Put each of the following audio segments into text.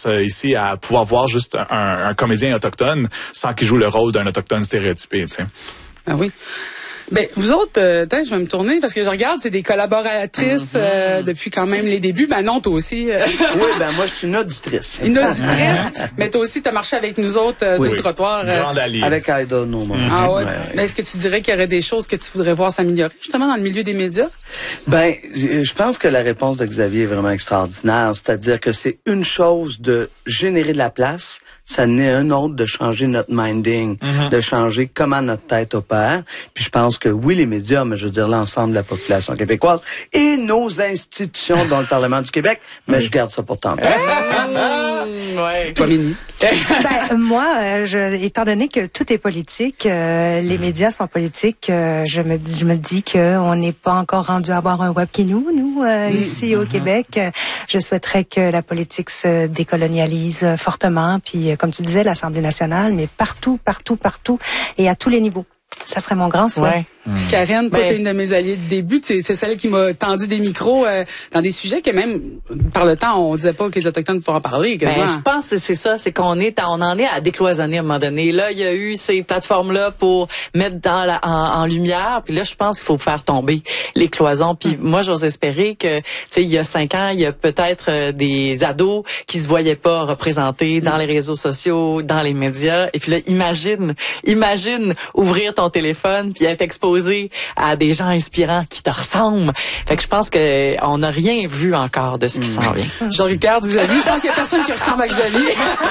chance ici à pouvoir voir juste un comédien autochtone sans qu'il joue le rôle d'un autochtone stéréotypé, tu sais. Ah oui. Ben, vous autres, je vais me tourner parce que je regarde, c'est des collaboratrices depuis quand même les débuts. Ben non, toi aussi. Oui, ben moi, je suis une auditrice. Une auditrice, mais toi aussi, tu as marché avec nous autres sur le trottoir. Grande alliée. Avec Aïda, non. Ah ouais. Ben, est-ce que tu dirais qu'il y aurait des choses que tu voudrais voir s'améliorer, justement, dans le milieu des médias? Ben, je pense que la réponse de Xavier est vraiment extraordinaire. C'est-à-dire que c'est une chose de générer de la place, ça n'est un autre de changer notre minding, de changer comment notre tête opère. Puis je pense que oui, les médias, mais je veux dire l'ensemble de la population québécoise et nos institutions dans le Parlement du Québec, mais je garde ça pour tantôt. Ouais. Toi, Mini? Moi, étant donné que tout est politique, les médias sont politiques, je me dis qu'on n'est pas encore rendu à avoir un web qui nous, ici au Québec. Je souhaiterais que la politique se décolonialise fortement, puis comme tu disais, l'Assemblée nationale, mais partout, et à tous les niveaux. Ça serait mon grand souhait. Ouais. Karine, toi, t'es une de mes alliées de début. C'est celle qui m'a tendu des micros dans des sujets que même par le temps, on disait pas que les Autochtones pourraient en parler. Je pense que c'est ça, c'est qu'on en est à décloisonner à un moment donné. Là, il y a eu ces plateformes-là pour mettre en lumière. Puis là, je pense qu'il faut faire tomber les cloisons. Puis moi, j'ose espérer que, tu sais, il y a 5 ans, il y a peut-être des ados qui se voyaient pas représentés dans les réseaux sociaux, dans les médias. Et puis là, imagine ouvrir ton téléphone puis être exposé à des gens inspirants qui te ressemblent. Fait que je pense que on n'a rien vu encore de ce qui s'en vient. Je regarde Xavier. Je pense qu'il y a personne qui ressemble à Xavier.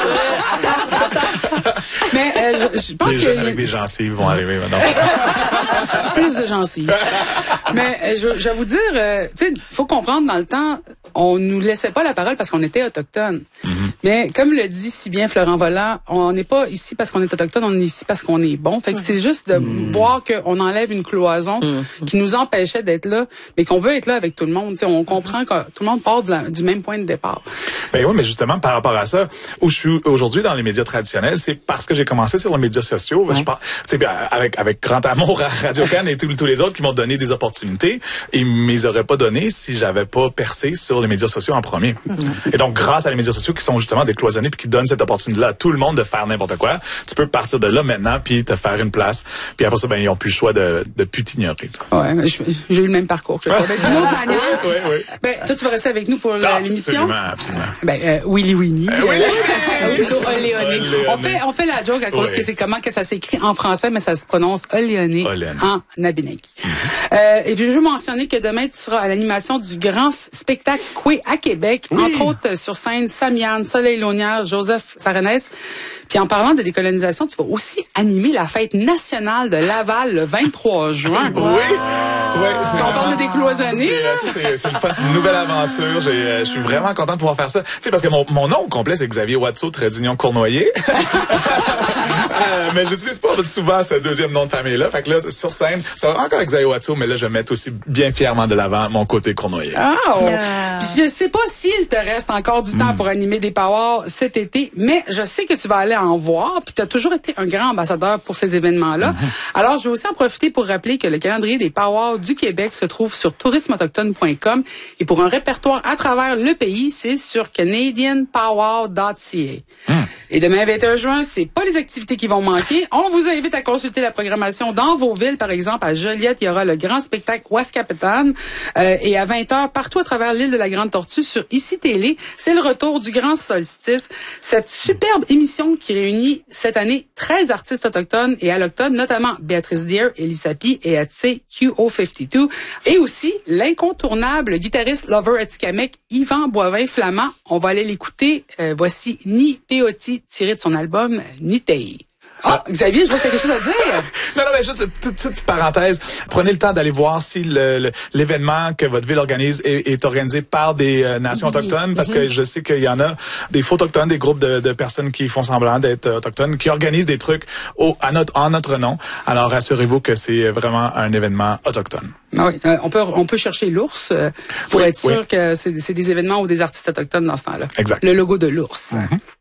Mais je pense que avec des gencives vont arriver maintenant. Plus de gencives. Mais je vais vous dire, tu sais, faut comprendre dans le temps, on nous laissait pas la parole parce qu'on était autochtones. Mais comme le dit si bien Florent Volant, on n'est pas ici parce qu'on est autochtone, on est ici parce qu'on est bon. Fait que c'est juste de voir qu'on enlève une cloison qui nous empêchait d'être là, mais qu'on veut être là avec tout le monde. T'sais, on comprend que tout le monde part du même point de départ. Ben oui, mais justement, par rapport à ça, où je suis aujourd'hui dans les médias traditionnels, c'est parce que j'ai commencé sur les médias sociaux. Je pense, avec grand amour à Radio-Can et tous les autres qui m'ont donné des opportunités, ils ne les auraient pas données si j'avais pas percé sur les médias sociaux en premier. Et donc, grâce à les médias sociaux qui sont justement décloisonnés puis qui donnent cette opportunité-là à tout le monde de faire n'importe quoi, tu peux partir de là maintenant puis te faire une place. Puis après ça, ben ils ont plus le choix de plus t'ignorer. Ouais, j'ai eu le même parcours que toi. D'une autre manière. Oui. Ben, toi, tu vas rester avec nous pour l'émission. Absolument. Ben, Willy Winnie. Plutôt Oléoné. On fait la joke à cause que c'est comment que ça s'écrit en français, mais ça se prononce Oléoné en Abinaki. Et puis, je veux mentionner que demain, tu seras à l'animation du grand spectacle Coué à Québec, entre autres sur scène Samiane, Soleil Launière, Joseph Sarenès. Puis en parlant de décolonisation, tu vas aussi animer la fête nationale de Laval le 23 juin. Oui. On parle de décloisonner. C'est le fun, c'est une nouvelle aventure. Je suis vraiment content de pouvoir faire ça. Tu sais, parce que mon nom complet, c'est Xavier Watteau, Trédignon Cournoyer. Mais j'utilise pas souvent ce deuxième nom de famille-là. Fait que là, sur scène, ça va encore Xavier Watteau, mais là, je vais mettre aussi bien fièrement de l'avant mon côté Cournoyer. Puis je sais pas s'il te reste encore du temps pour animer des powwows cet été, mais je sais que tu vas aller en voir, puis tu as toujours été un grand ambassadeur pour ces événements-là. Alors, je vais aussi en profiter pour rappeler que le calendrier des powwows du Québec se trouve sur tourismeautochtone.com et pour un répertoire à travers le pays, c'est sur canadianpowwow.ca. Et demain, 21 juin, c'est pas les activités qui vont manquer. On vous invite à consulter la programmation dans vos villes. Par exemple, à Joliette, il y aura le grand spectacle Ouaskapitan. Et à 20h, partout à travers l'île de la Grande Tortue sur ICI Télé, c'est le retour du grand solstice. Cette superbe émission qui réunit cette année 13 artistes autochtones et allochtones, notamment Béatrice Deer, Elisapi et Atsé QO52. Et aussi l'incontournable guitariste lover Atikamekw, Yvan Boivin-Flamand. On va aller l'écouter. Voici Ni Peoti, tiré de son album Nitei. Xavier, je vois que tu as quelque chose à dire. Non, mais juste toute petite parenthèse. Prenez le temps d'aller voir si l'événement que votre ville organise est organisé par des nations autochtones, parce que je sais qu'il y en a des faux autochtones, des groupes de personnes qui font semblant d'être autochtones, qui organisent des trucs en notre nom. Alors, rassurez-vous que c'est vraiment un événement autochtone. Oui, on peut chercher l'ours pour être sûr que c'est des événements ou des artistes autochtones dans ce temps-là. Exact. Le logo de l'ours.